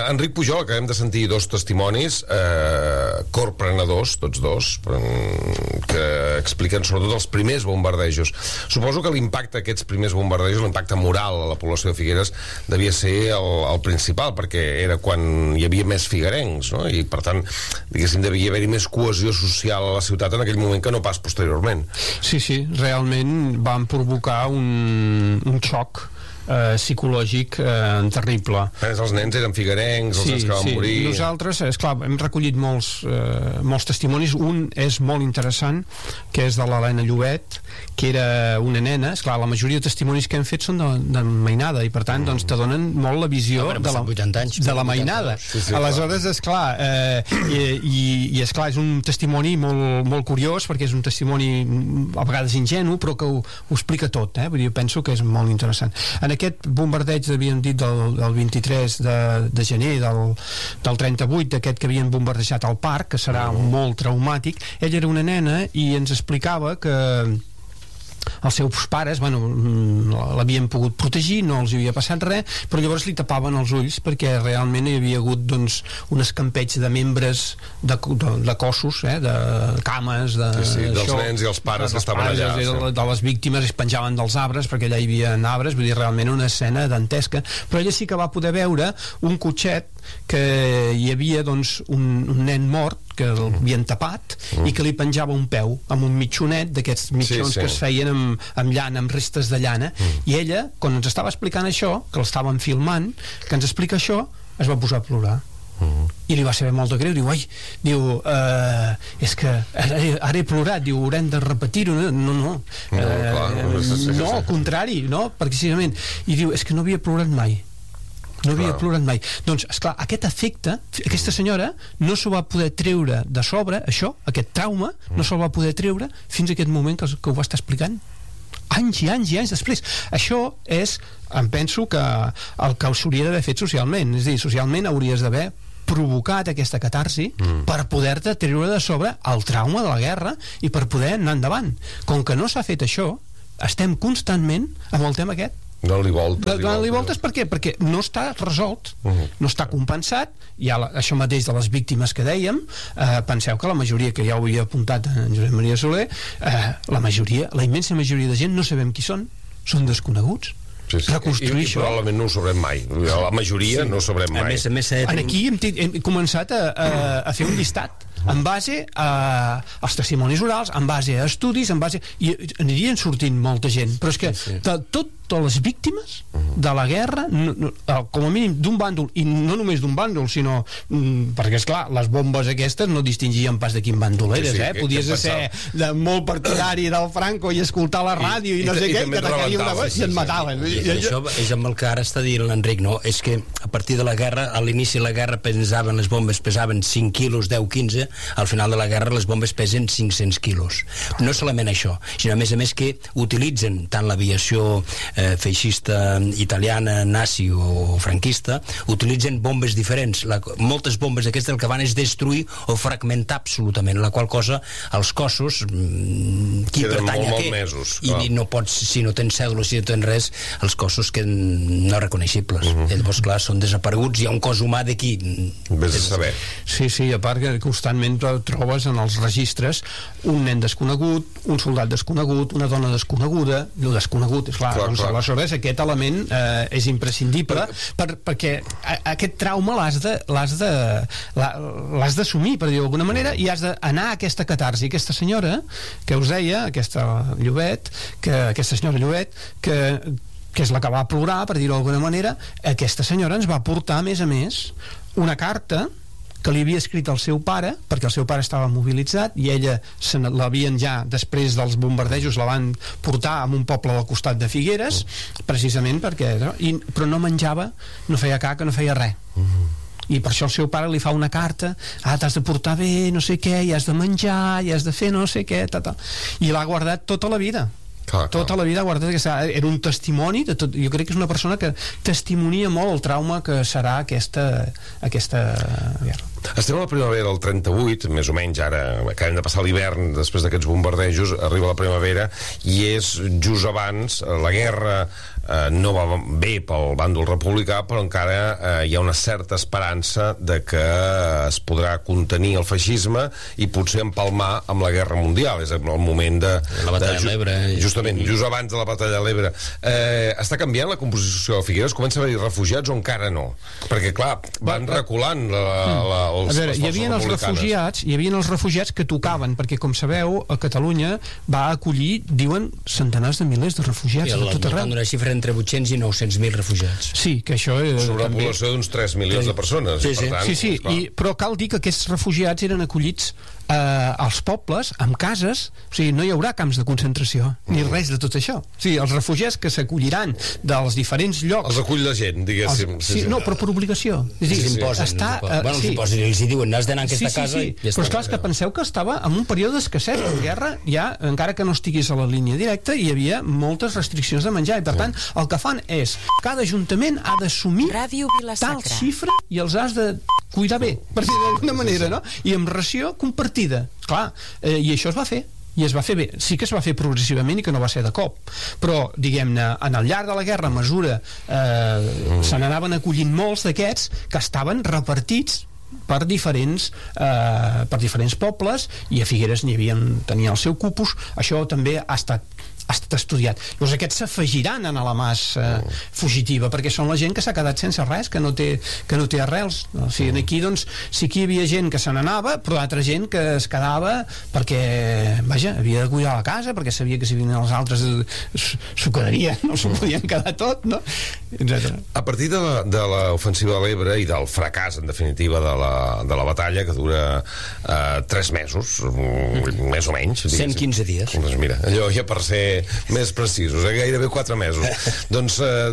Enric Pujol, acabem de sentir dos testimonis corprenedors, tots dos, que expliquen sobretot els primers bombardejos. Suposo que l'impacte d'aquests primers bombardejos, l'impacte moral a la població de Figueres, devia ser el principal, perquè era quan hi havia més figuerencs, no? I per tant, diguéssim, devia haver-hi més cohesió social a la ciutat en aquell moment que no pas posteriorment. Sí, realment van provocar un xoc psicològic terrible. Els nens eren figuerencs, els nens que van morir. Nosaltres, esclar, hem recollit molts testimonis. Un és molt interessant, que és de l'Helena Llobet, que era una nena. Esclar, la majoria de testimonis que hem fet són de mainada, i per tant doncs, te donen molt la visió de la mainada. Aleshores, esclar, i esclar, és un testimoni molt curiós, perquè és un testimoni a vegades ingenu, però que ho explica tot, vull dir, penso que és molt interessant. En aquest bombardeig, havíem dit, del 23 de gener del 38, d'aquest que havien bombardejat al parc, que serà molt traumàtic, ella era una nena i ens explicava que els seus pares, l'havien pogut protegir, no els havia passat res, però llavors li tapaven els ulls perquè realment hi havia hagut un escampeig de membres de cossos, de cames, dels nens i els pares que estaven allà. De les víctimes es penjaven dels arbres, perquè allà hi havia arbres, vull dir, realment una escena dantesca. Però ella sí que va poder veure un cotxet que hi havia un nen mort que l'havien tapat i que li penjava un peu amb un mitjonet d'aquests mitjons que es feien amb llana, amb restes de llana, i ella, quan ens estava explicant això, que l'estaven filmant, que ens explica això, es va posar a plorar. I li va saber molt de greu, diu, és que ara he plorat, diu, haurem de repetir-ho. No, al contrari, no, precisament. I diu, és que no havia plorat mai. Doncs, esclar, aquest efecte, aquesta senyora no s'ho va poder treure de sobre, aquest trauma, no se'l va poder treure fins a aquest moment que ho va estar explicant. Anys i anys després. Això és, em penso, que el que s'hauria d'haver fet socialment. És a dir, socialment hauries d'haver provocat aquesta catarsi per poder-te treure de sobre el trauma de la guerra i per poder anar endavant. Com que no s'ha fet això, estem constantment amb el tema aquest. Donant-li voltes. Per què? Perquè no està resolt, no està compensat. Hi ha això mateix de les víctimes que dèiem. Penseu que la majoria, que ja ho havia apuntat en Josep Maria Soler, la immensa majoria de gent no sabem qui són desconeguts. Reconstruir això, probablement no ho sabrem mai. La majoria no ho sabrem mai. Aquí hem començat a fer un llistat en base als testimonis orals, en base a estudis, i anirien sortint molta gent, però és que totes les víctimes de la guerra, com a mínim d'un bàndol, i no només d'un bàndol, sinó perquè esclar, les bombes aquestes no distingien pas de quin bàndol eres, podies ser molt partidari del Franco i escoltar la ràdio i no sé què, que requeria una cosa i et mataven. I això és amb el que ara està dient l'Enric, no? És que a partir de la guerra, a l'inici de la guerra les bombes pesaven 5 quilos, 10, 15, al final de la guerra les bombes pesen 500 quilos. No solament això, sinó a més que utilitzen tant l'aviació feixista italiana, nazi o franquista, utilitzen bombes diferents. Moltes bombes aquestes el que van és destruir o fragmentar absolutament, la qual cosa els cossos qui pertany a què, i no pots, si no tens cèdula, si no tens res, els cossos queden no reconeixibles. Llavors, clar, són desapareguts. Hi ha un cos humà d'aquí. Vés a saber. Sí, a part que constantment trobes en els registres un nen desconegut, un soldat desconegut, una dona desconeguda. El desconegut, és clar, aleshores aquest element és imprescindible perquè aquest trauma l'has d'assumir, per dir-ho d'alguna manera, i has d'anar a aquesta catarsi. Aquesta senyora que us deia, aquesta senyora Llobet, que és la que va plorar, per dir-ho d'alguna manera, aquesta senyora ens va portar, a més, una carta que li havia escrit al seu pare, perquè el seu pare estava mobilitzat, i ella l'havien ja, després dels bombardejos, la van portar a un poble del costat de Figueres, precisament perquè però no menjava, no feia caca, no feia res. I per això el seu pare li fa una carta: t'has de portar bé, no sé què, i has de menjar, i has de fer no sé què, i l'ha guardat tota la vida. Tota la vida guardat, era un testimoni de tot. Jo crec que és una persona que testimonia molt el trauma que serà aquesta guerra. Estem a la primavera del 38, més o menys, ara acabem de passar l'hivern després d'aquests bombardejos, arriba la primavera i és just abans la guerra no va bé pel bàndol republicà, però encara hi ha una certa esperança de que es podrà contenir el feixisme i potser empalmar amb la Guerra Mundial. És el moment de la batalla de l'Ebre. Justament, just abans de la batalla de l'Ebre. Està canviant la composició de Figueres? Comença a haver-hi refugiats o encara no? Perquè, clar, van reculant les forces republicanes. Hi havia els refugiats que tocaven, perquè, com sabeu, a Catalunya va acollir, diuen, centenars de milers de refugiats de tot arreu. Una xifra entre 800 i 900.000 refugiats. Sí, que això... Sobre una població d'uns 3 milions de persones. Però cal dir que aquests refugiats eren acollits als pobles, amb cases, o sigui, no hi haurà camps de concentració, ni res de tot això. O sigui, els refugiats que s'acolliran dels diferents llocs... Els acull la gent, diguéssim. No, però per obligació. És dir, els imposen, els diuen, has d'anar a aquesta casa... Però esclar, és que penseu que estava en un període d'escassez de guerra, ja, encara que no estigués a la línia directa, hi havia moltes restriccions de menjar, i per tant, el que fan és, cada ajuntament ha d'assumir tal xifra i els has de cuidar bé, per dir d'alguna manera, no? I amb ració compartida. Clar, i això es va fer. I es va fer bé, sí que es va fer progressivament i que no va ser de cop, però diguem-ne, en el llarg de la guerra, a mesura se n'anaven acollint molts d'aquests que estaven repartits per diferents pobles, i a Figueres tenien el seu cupus. Això també ha estat estudiat. Llavors aquests s'afegiran a la massa fugitiva, perquè són la gent que s'ha quedat sense res, que no té arrels. O sigui, aquí, doncs, sí que hi havia gent que se n'anava, però altra gent que es quedava perquè, vaja, havia de cuidar la casa, perquè sabia que si venien els altres s'ho quedarien, no s'ho podien quedar tot, no? Etcètera. A partir de l'ofensiva de l'Ebre i del fracàs, en definitiva, de la batalla, que dura 3 mesos, més o menys, 115 dies. Doncs mira, allò ja per ser més precisos, gairebé 4 mesos. Doncs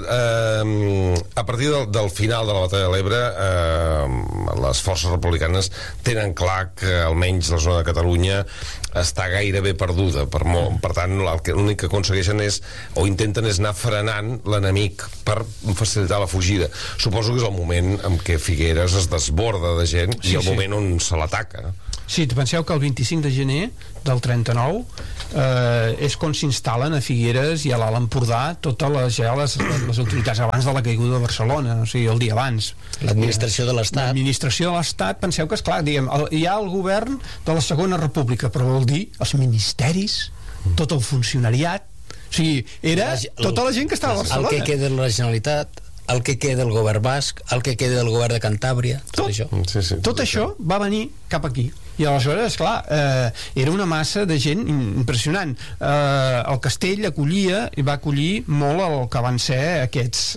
a partir del final de la batalla de l'Ebre, les forces republicanes tenen clar que almenys la zona de Catalunya està gairebé perduda. Per tant, l'únic que aconsegueixen o intenten és anar frenant l'enemic per facilitar la fugida. Suposo que és el moment en què Figueres es desborda de gent i el moment on se l'ataca. Sí, penseu que el 25 de gener del 39 és quan s'instal·len a Figueres i a l'Alt Empordà totes les autoritats abans de la caiguda de Barcelona, o sigui, el dia abans. L'administració de l'Estat. L'administració de l'Estat, penseu que, esclar, hi ha el govern de la Segona República, però vol dir els ministeris, tot el funcionariat, o sigui, era tota la gent que estava a Barcelona. El que queda de la Generalitat, el que queda del govern basc, el que queda del govern de Cantàbria, tot això. Tot això va venir cap aquí. I aleshores, esclar, era una massa de gent impressionant. El castell va acollir molt el que van ser aquests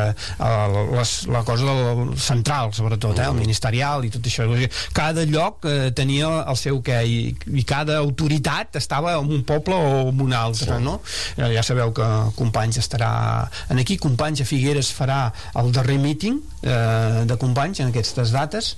la cosa central, sobretot, el ministerial i tot això. Cada lloc tenia el seu què, i cada autoritat estava en un poble o en un altre, no? Ja sabeu que Companys estarà aquí, Companys a Figueres farà el darrer míting de Companys en aquestes dates,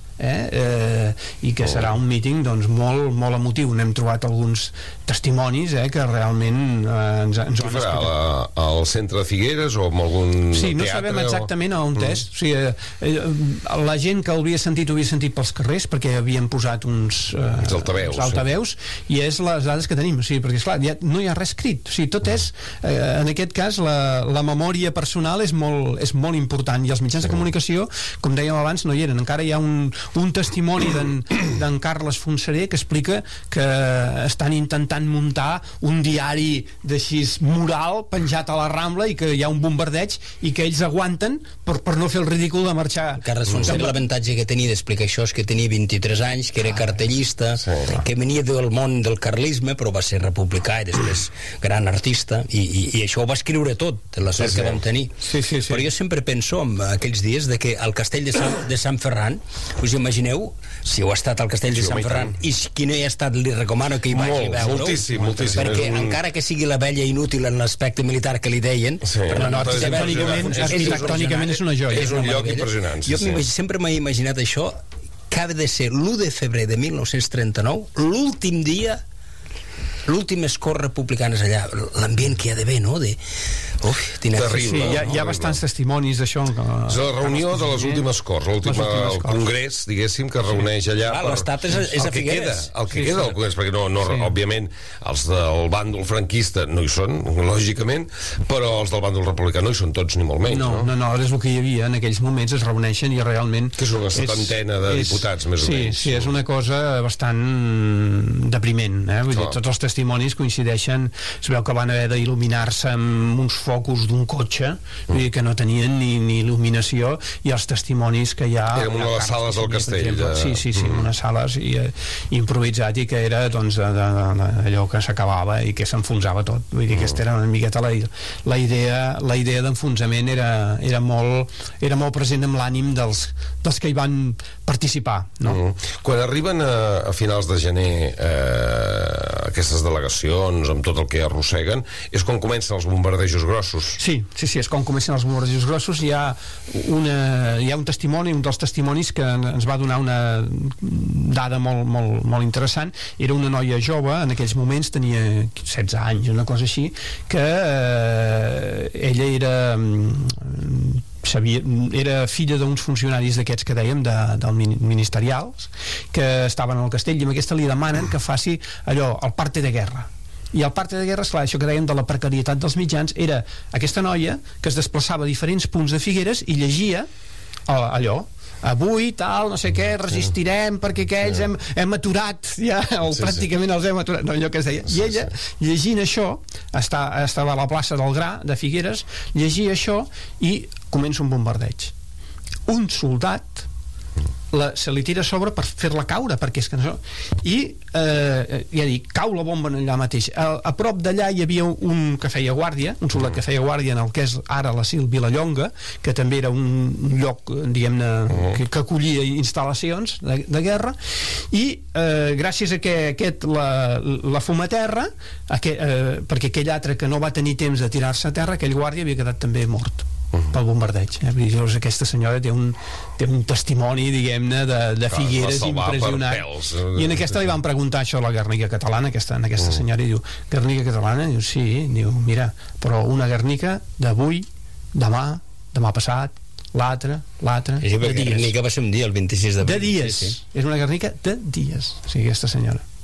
i que serà un míting, doncs, molt, molt emotiu. N'hem trobat alguns testimonis que realment ens ho han explicat. Farà al centre de Figueres o en algun teatre? Sí, no sabem exactament on és. O sigui, la gent que ho havia sentit pels carrers, perquè havien posat uns altaveus, i és les dades que tenim. O sigui, perquè, esclar, no hi ha res escrit. O sigui, tot és, en aquest cas, la memòria personal és molt important, i els mitjans de comunicació, com dèiem abans, no hi eren. Encara hi ha un testimoni d'en Carles Fonseré que explica que estan intentant muntar un diari d'així moral penjat a la Rambla i que hi ha un bombardeig i que ells aguanten per no fer el ridícul de marxar. Carles Fonseré, l'avantatge que tenia d'explicar això és que tenia 23 anys, que era cartellista, que venia del món del carlisme, però va ser republicà i després gran artista, i això ho va escriure tot, la sort que vam tenir. Però jo sempre penso en aquells dies de que al castell de Sant Ferran, us imagineu, si heu estat al castell de Sant Ferran, i qui no hi ha estat li recomano que hi vagi a veure-ho, moltíssim, perquè encara que sigui la vella inútil en l'aspecte militar que li deien, arquitectònicament és una joia, és un lloc impressionant. Jo sempre m'he imaginat això, que ha de ser l'1 de febrer de 1939, l'últim dia, l'últim escor republicanes allà, l'ambient que hi ha d'haver, no? Terrible. Sí, hi ha bastants testimonis d'això. És la reunió de les últimes Corts, el congrés, diguéssim, que reuneix allà... L'Estat és a Figueres. El que queda del congrés, perquè òbviament, els del bàndol franquista no hi són, lògicament, però els del bàndol republicà no hi són tots, ni molt menys. No, és el que hi havia en aquells moments, es reuneixen i realment... Que és una setantena de diputats, més o menys. Sí, és una cosa bastant depriment, vull dir, tots els testimonis coincideixen, es veu que van haver d'il·luminar-se amb uns focus d'un cotxe, vull dir que no tenien ni il·luminació, i els testimonis que hi ha... Era una de les sales del castell. Sí, unes sales improvisat, i que era doncs allò que s'acabava i que s'enfonsava tot, vull dir que aquesta era una miqueta la idea d'enfonsament era molt present amb l'ànim dels que hi van participar, no? Quan arriben a finals de gener aquestes delegacions amb tot el que arrosseguen, és quan comencen els bombardejos grossos. Sí, és quan comencen els bombardejos grossos. Hi ha un testimoni, un dels testimonis que ens va donar una dada molt interessant. Era una noia jove, en aquells moments tenia 16 anys, una cosa així, que ella era filla d'uns funcionaris d'aquests que dèiem del ministerials, que estaven al castell, i amb aquesta li demanen que faci allò, el parte de guerra. I el parte de guerra, esclar, això que dèiem de la precarietat dels mitjans, era aquesta noia que es desplaçava a diferents punts de Figueres i llegia allò, avui tal, no sé què, resistirem perquè aquells hem aturat ja, pràcticament els hem aturat, no, allò que es deia. I ella, llegint això, estava a la plaça del Gra de Figueres, llegia això i comença un bombardeig. Un soldat se li tira a sobre per fer-la caure, perquè és que no... I ja dic, cau la bomba allà mateix. A prop d'allà hi havia un que feia guàrdia, un soldat que feia guàrdia en el que és ara l'asil Vilallonga, que també era un lloc, diguem-ne, que acollia instal·lacions de guerra, i gràcies a que la fumaterra, perquè aquell altre que no va tenir temps de tirar-se a terra, aquell guàrdia havia quedat també mort pel bombardeig. Llavors aquesta senyora té un testimoni, diguem-ne, de Figueres impressionant. I en aquesta li van preguntar això a la Guernica catalana, aquesta senyora, i diu, Guernica catalana? Diu, sí, diu, mira, però una Guernica d'avui, demà passat, l'altre, de dies. Guernica va ser un dia, el 26 d'abril. De dies. És una Guernica de dies, o sigui, aquesta senyora.